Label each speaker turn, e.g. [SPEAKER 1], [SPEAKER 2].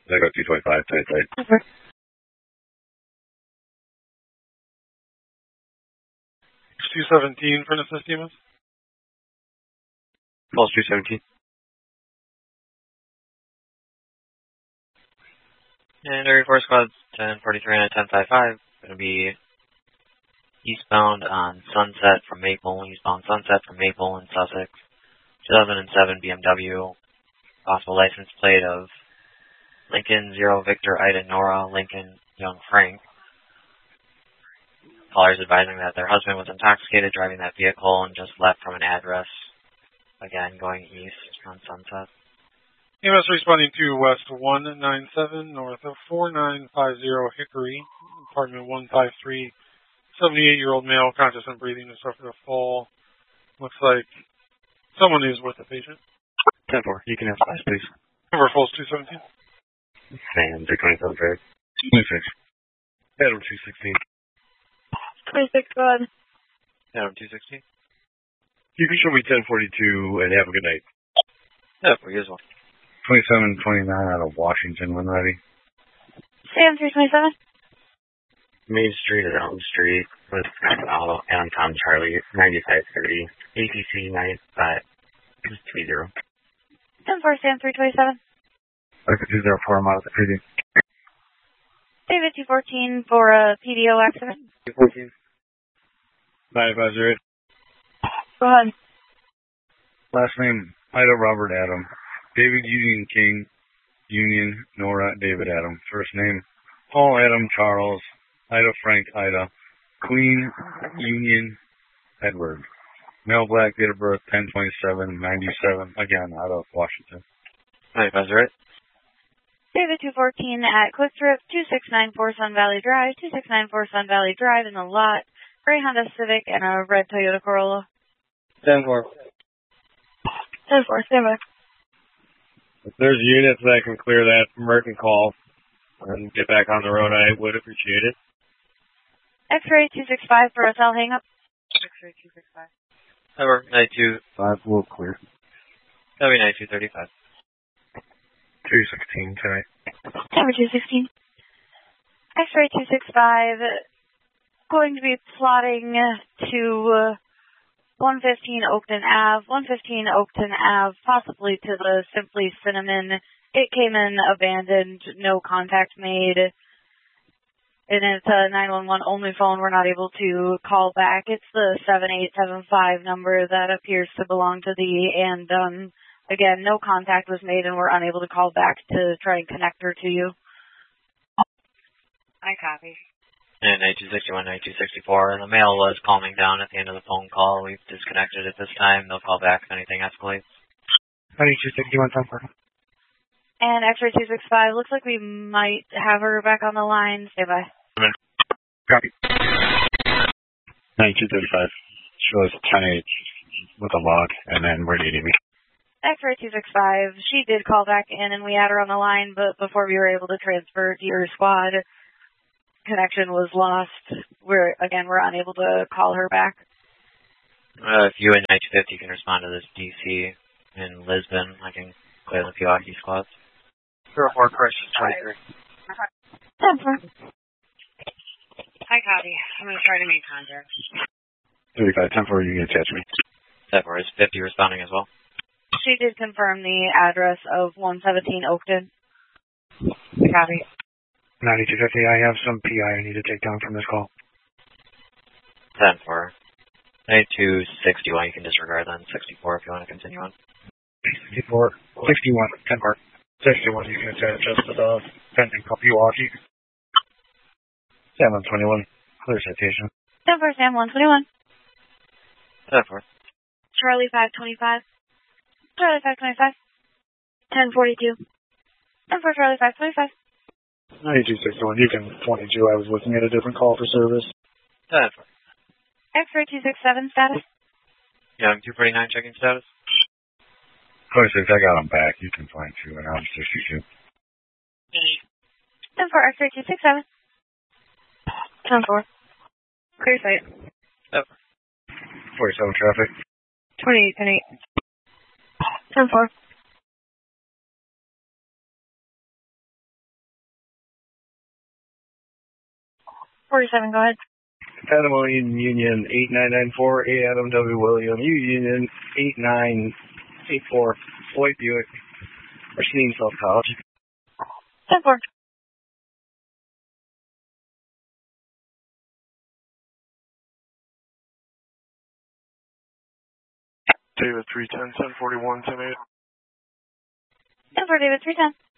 [SPEAKER 1] I go 225, tight.
[SPEAKER 2] Over.
[SPEAKER 3] 217 for an assist, Demas.
[SPEAKER 1] False 217.
[SPEAKER 4] And area 4 squads 1043 and a 1055 going to be eastbound on Sunset from Maple, eastbound Sunset from Maple in Sussex. 2007 BMW, possible license plate of Lincoln 0 Victor Ida Nora Lincoln Young Frank. Callers advising that their husband was intoxicated driving that vehicle and just left from an address, again going east on Sunset.
[SPEAKER 3] EMS responding to West 197, north of 4950 Hickory, apartment 153. 78-year-old male, conscious and breathing, has suffered a fall. Looks like someone is with the patient.
[SPEAKER 1] 10-4. You can have flash, please.
[SPEAKER 3] Number falls 217.
[SPEAKER 1] And 327, Drake. 26. Adam 216.
[SPEAKER 2] 26, go ahead.
[SPEAKER 4] Adam 216.
[SPEAKER 1] You can show me 1042 and have a good night.
[SPEAKER 4] Yeah, for you as well.
[SPEAKER 1] 2729 out of Washington when ready.
[SPEAKER 2] Sam 327.
[SPEAKER 1] Main Street or Elm Street with Adam Tom Charlie 9530 ATC 9530.
[SPEAKER 2] 10-4, Sam 327.
[SPEAKER 1] Okay, 204 out of the PD.
[SPEAKER 2] David 214 for a PDO accident.
[SPEAKER 1] 214. 9508.
[SPEAKER 2] Go ahead.
[SPEAKER 1] Last name Ida Robert Adam. David Union King, Union Nora David Adam. First name Paul Adam Charles, Ida Frank Ida, Queen Union Edward. Male black, date of birth 10/27/97. Again, out of Washington.
[SPEAKER 4] 9508.
[SPEAKER 2] David 214 at Quick Trip 2694 Sun Valley Drive, 2694 Sun Valley Drive in the lot. Gray Honda Civic and a red Toyota Corolla.
[SPEAKER 4] 10-4.
[SPEAKER 2] 10-4, stand by.
[SPEAKER 1] If there's units that can clear that Merkin call and get back on the road, I would appreciate it.
[SPEAKER 2] X-ray 265 for hotel hang-up. X-ray 265.
[SPEAKER 4] Over 92.
[SPEAKER 1] 5 will clear.
[SPEAKER 4] That'll be 9235.
[SPEAKER 1] 216 tonight.
[SPEAKER 2] Number 216. X-ray 265 going to be plotting to 115 Oakton Ave, 115 Oakton Ave, possibly to the Simply Cinnamon. It came in abandoned, no contact made. And it's a 911 only phone. We're not able to call back. It's the 7875 number that appears to belong to and again, no contact was made and we're unable to call back to try and connect her to you. I copy.
[SPEAKER 4] And 9261, 9264. And the male was calming down at the end of the phone call. We've disconnected at this time. They'll call back if anything escalates.
[SPEAKER 3] 9261, 10-4.
[SPEAKER 2] And X-ray 265, looks like we might have her back on the line. Stay by.
[SPEAKER 1] Copy. 9235. Shows 10-8 with a log, and then where do you need me?
[SPEAKER 2] X-ray 265, she did call back in and we had her on the line, but before we were able to transfer to your squad, connection was lost. We're unable to call her back.
[SPEAKER 4] If you and 9250 can respond to this DC in Lisbon, I can clear the Pewaukee squads.
[SPEAKER 3] 04 crisis 23.
[SPEAKER 2] 10-4.
[SPEAKER 5] Hi, copy. I'm going to try to make contact.
[SPEAKER 1] 35, 10-4, you can attach me.
[SPEAKER 4] 10-4, is 50 responding as well?
[SPEAKER 2] She did confirm the address of 117 Oakton.
[SPEAKER 5] Copy.
[SPEAKER 3] 9250, I have some PI I need to take down from this call.
[SPEAKER 4] 10-4. 9261, you can disregard then. 64 if you want to continue on.
[SPEAKER 3] 64, 61, 10-4. 61, you can attach us to the pending Pewaukee.
[SPEAKER 1] Sam 121, clear citation.
[SPEAKER 2] 10-4, Sam 121.
[SPEAKER 4] 10-4.
[SPEAKER 2] Charlie 525. Charlie 525. 1042. 10-4, Charlie 525.
[SPEAKER 3] 9261, you can 22. I was looking at a different call for service.
[SPEAKER 4] 10-4.
[SPEAKER 2] X-ray 267 status.
[SPEAKER 4] Young 249 checking status.
[SPEAKER 1] 26, I got him back. You can find 2, and I'm 62.
[SPEAKER 2] 10-4, X-ray 267. 10-4. Clear site.
[SPEAKER 1] 47 traffic.
[SPEAKER 2] 28 and 8. 10-4. 47, go ahead.
[SPEAKER 6] Adam William Union 8994, A Adam W. William, U Union 8984, Floyd Buick, Racine, South College.
[SPEAKER 2] 10-4.
[SPEAKER 3] David 310, 1041, 108.
[SPEAKER 2] 10-4, David 310.